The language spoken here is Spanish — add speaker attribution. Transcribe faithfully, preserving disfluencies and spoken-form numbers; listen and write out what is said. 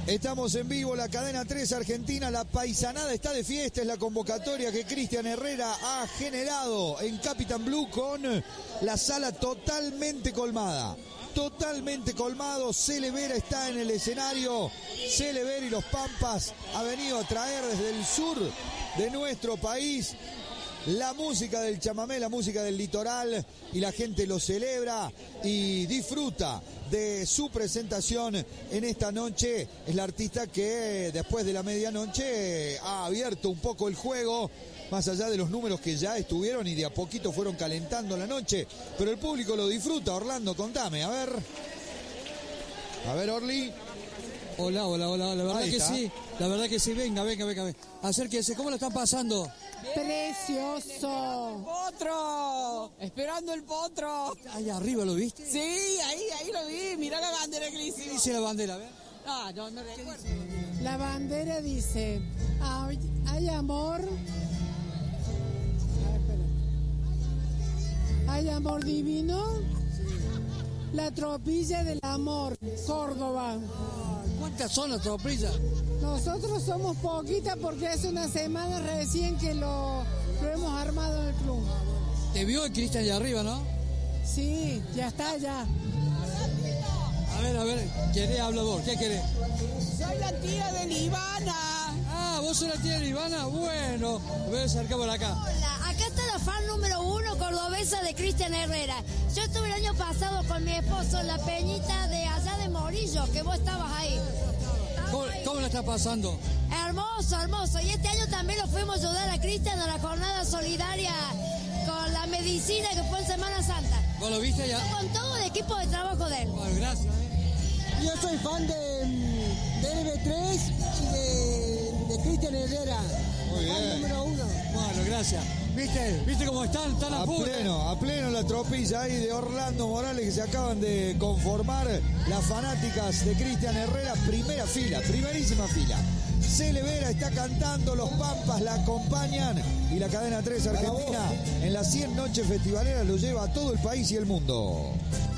Speaker 1: Estamos en vivo, la cadena tres Argentina, la paisanada está de fiesta, es la convocatoria que Cristian Herrera ha generado en Capitán Blue con la sala totalmente colmada. Totalmente colmado, Cele Vera está en el escenario, Cele Vera y los Pampas ha venido a traer desde el sur de nuestro país la música del chamamé, la música del litoral, y la gente lo celebra y disfruta de su presentación en esta noche. Es la artista que después de la medianoche ha abierto un poco el juego, más allá de los números que ya estuvieron y de a poquito fueron calentando la noche, pero el público lo disfruta. Orlando, contame, a ver. A ver, Orly.
Speaker 2: Hola, hola, hola, la verdad
Speaker 1: Ahí
Speaker 2: que
Speaker 1: está.
Speaker 2: sí, la verdad que sí, venga, venga, venga, venga. Acérquense, ¿cómo la están pasando?
Speaker 3: Precioso.
Speaker 4: ¡Potro! Esperando el potro.
Speaker 2: Ahí arriba, ¿lo viste?
Speaker 4: Sí, ahí, ahí lo vi. Mirá la bandera que le
Speaker 2: ¿Qué
Speaker 4: hicimos.
Speaker 2: dice la bandera? A ver.
Speaker 4: Ah, no, no recuerdo.
Speaker 3: La bandera dice, hay, hay amor. A ver, espera. Hay amor divino. La tropilla del amor, Córdoba.
Speaker 2: ¿Cuántas son las tropillas?
Speaker 3: Nosotros somos poquitas porque hace una semana recién que lo, lo hemos armado en el club.
Speaker 2: Te vio el Cristian allá arriba, ¿no?
Speaker 3: Sí, ya está, ya.
Speaker 2: A ver, a ver, ¿querés hablador? ¿Qué querés?
Speaker 4: Soy la tía de Ivana.
Speaker 2: Ah, ¿vos sos la tía de Ivana? Bueno, voy a acercar por acá.
Speaker 5: Hola, acá está la fan número uno cordobesa de Cristian Herrera. Yo estuve el año pasado con mi esposo en la peñita de allá de Morillo, que vos estabas ahí.
Speaker 2: ¿Cómo, cómo la está pasando?
Speaker 5: Hermoso, hermoso. Y este año también lo fuimos a ayudar a Cristian a la jornada solidaria con la medicina que fue en Semana Santa.
Speaker 2: ¿Vos lo viste ya?
Speaker 5: Con todo el equipo de trabajo de él.
Speaker 2: Bueno, gracias.
Speaker 6: Yo soy fan de, de L B tres y de, de Cristian Herrera.
Speaker 1: Muy
Speaker 6: Fan
Speaker 1: bien.
Speaker 6: número uno.
Speaker 2: Bueno, gracias. ¿Viste? ¿Viste cómo están? Están a,
Speaker 1: A
Speaker 2: full.
Speaker 1: pleno, a pleno la tropilla ahí de Orlando Morales, que se acaban de conformar las fanáticas de Cristian Herrera. Primera fila, primerísima fila. Cele Vera está cantando, los Pampas la acompañan y la cadena tres Argentina en las cien noches festivaleras lo lleva a todo el país y el mundo.